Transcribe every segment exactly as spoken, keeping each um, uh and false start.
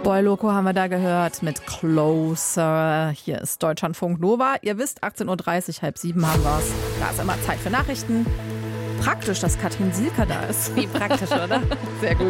Boy Loco haben wir da gehört mit Closer. Hier ist Deutschlandfunk Nova. Ihr wisst, achtzehn Uhr dreißig, halb sieben haben wir es. Da ist immer Zeit für Nachrichten. Praktisch, dass Katrin Sielker da ist. Wie praktisch, oder? Sehr gut.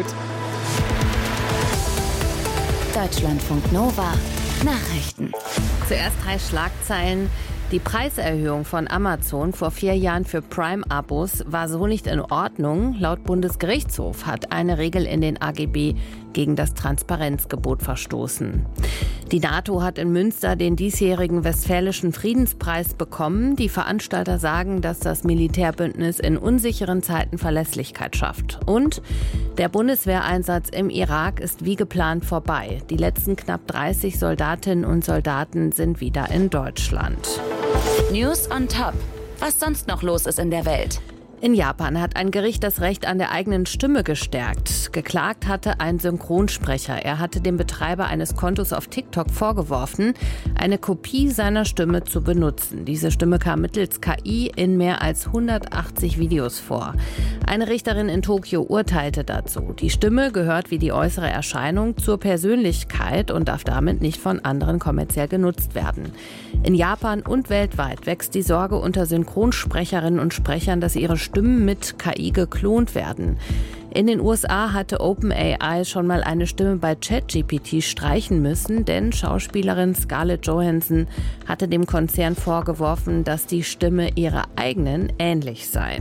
Deutschlandfunk Nova. Nachrichten. Zuerst drei Schlagzeilen. Die Preiserhöhung von Amazon vor vier Jahren für Prime-Abos war so nicht in Ordnung. Laut Bundesgerichtshof hat eine Regel in den A G B gegen das Transparenzgebot verstoßen. Die NATO hat in Münster den diesjährigen Westfälischen Friedenspreis bekommen. Die Veranstalter sagen, dass das Militärbündnis in unsicheren Zeiten Verlässlichkeit schafft. Und der Bundeswehreinsatz im Irak ist wie geplant vorbei. Die letzten knapp dreißig Soldatinnen und Soldaten sind wieder in Deutschland. News on Top. Was sonst noch los ist in der Welt? In Japan hat ein Gericht das Recht an der eigenen Stimme gestärkt. Geklagt hatte ein Synchronsprecher. Er hatte dem Betreiber eines Kontos auf TikTok vorgeworfen, eine Kopie seiner Stimme zu benutzen. Diese Stimme kam mittels K I in mehr als hundertachtzig Videos vor. Eine Richterin in Tokio urteilte dazu. Die Stimme gehört wie die äußere Erscheinung zur Persönlichkeit und darf damit nicht von anderen kommerziell genutzt werden. In Japan und weltweit wächst die Sorge unter Synchronsprecherinnen und Sprechern, dass ihre Stimmen mit K I geklont werden. In den U S A hatte OpenAI schon mal eine Stimme bei ChatGPT streichen müssen, denn Schauspielerin Scarlett Johansson hatte dem Konzern vorgeworfen, dass die Stimme ihrer eigenen ähnlich sei.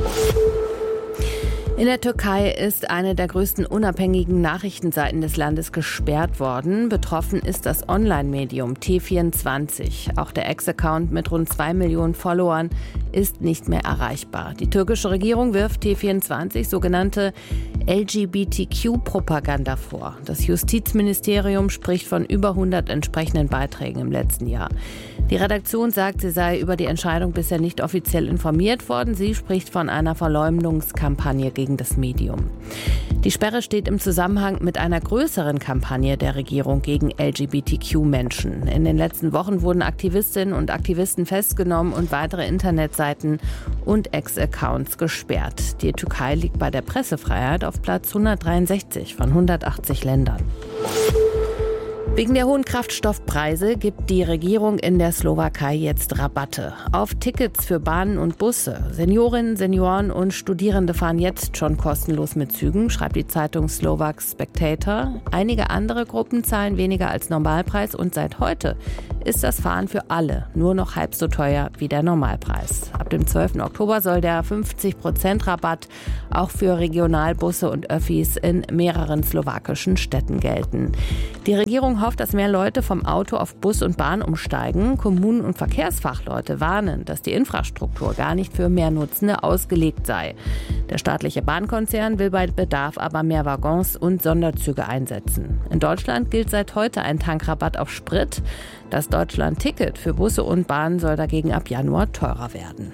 In der Türkei ist eine der größten unabhängigen Nachrichtenseiten des Landes gesperrt worden. Betroffen ist das Online-Medium T vierundzwanzig. Auch der Ex-Account mit rund zwei Millionen Followern ist nicht mehr erreichbar. Die türkische Regierung wirft T vierundzwanzig sogenannte L G B T Q-Propaganda vor. Das Justizministerium spricht von über hundert entsprechenden Beiträgen im letzten Jahr. Die Redaktion sagt, sie sei über die Entscheidung bisher nicht offiziell informiert worden. Sie spricht von einer Verleumdungskampagne gegen das Medium. Die Sperre steht im Zusammenhang mit einer größeren Kampagne der Regierung gegen L G B T Q-Menschen. In den letzten Wochen wurden Aktivistinnen und Aktivisten festgenommen und weitere Internetseiten und Ex-Accounts gesperrt. Die Türkei liegt bei der Pressefreiheit auf Platz hundertdreiundsechzig von hundertachtzig Ländern. Wegen der hohen Kraftstoffpreise gibt die Regierung in der Slowakei jetzt Rabatte auf Tickets für Bahnen und Busse. Seniorinnen, Senioren und Studierende fahren jetzt schon kostenlos mit Zügen, schreibt die Zeitung Slovak Spectator. Einige andere Gruppen zahlen weniger als Normalpreis und seit heute ist das Fahren für alle nur noch halb so teuer wie der Normalpreis. Ab dem zwölften Oktober soll der fünfzig Prozent Rabatt auch für Regionalbusse und Öffis in mehreren slowakischen Städten gelten. Die Regierung hofft, dass mehr Leute vom Auto auf Bus und Bahn umsteigen. Kommunen und Verkehrsfachleute warnen, dass die Infrastruktur gar nicht für mehr Nutzende ausgelegt sei. Der staatliche Bahnkonzern will bei Bedarf aber mehr Waggons und Sonderzüge einsetzen. In Deutschland gilt seit heute ein Tankrabatt auf Sprit. Das Deutschland-Ticket für Busse und Bahnen soll dagegen ab Januar teurer werden.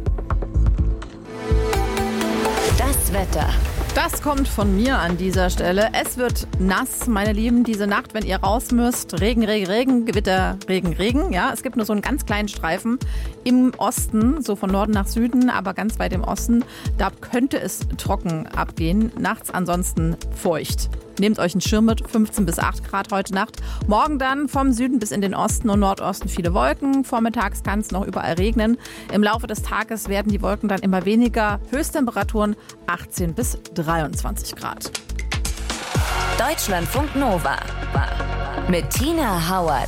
Das Wetter. Das kommt von mir an dieser Stelle. Es wird nass, meine Lieben, diese Nacht, wenn ihr raus müsst. Regen, Regen, Regen, Gewitter, Regen, Regen. Ja, es gibt nur so einen ganz kleinen Streifen im Osten, so von Norden nach Süden, aber ganz weit im Osten. Da könnte es trocken abgehen. Nachts ansonsten feucht. Nehmt euch einen Schirm mit, fünfzehn bis acht Grad heute Nacht. Morgen dann vom Süden bis in den Osten und Nordosten viele Wolken. Vormittags kann es noch überall regnen. Im Laufe des Tages werden die Wolken dann immer weniger. Höchsttemperaturen achtzehn bis dreiundzwanzig Grad. Deutschlandfunk Nova mit Tina Howard.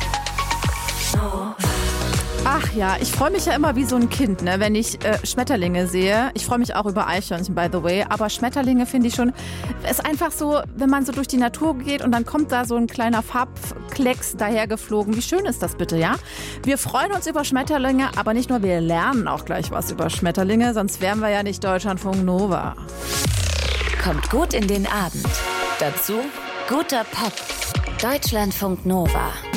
Ach ja, ich freue mich ja immer wie so ein Kind, ne, wenn ich äh, Schmetterlinge sehe. Ich freue mich auch über Eichhörnchen, by the way. Aber Schmetterlinge finde ich schon, ist einfach so, wenn man so durch die Natur geht und dann kommt da so ein kleiner Farbklecks dahergeflogen. Wie schön ist das bitte, ja? Wir freuen uns über Schmetterlinge, aber nicht nur, wir lernen auch gleich was über Schmetterlinge, sonst wären wir ja nicht Deutschlandfunk Nova. Kommt gut in den Abend. Dazu guter Pop. Deutschlandfunk Nova.